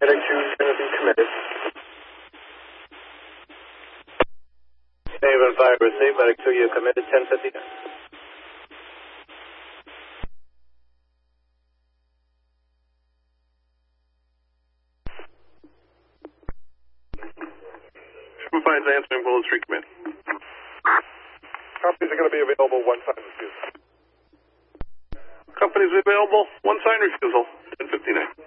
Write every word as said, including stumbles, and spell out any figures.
Medic two is going to be committed. Haven five received. Medic two, you committed ten fifty. Five's answering Bullet Street Command. Companies are going to be available, one sign refusal. Companies available, one sign refusal, ten fifty-nine.